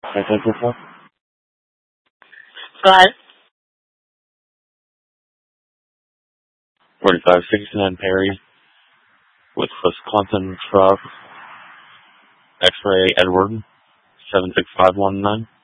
4. 4569 Perry with Wisconsin Truck X-Ray Edward 76519.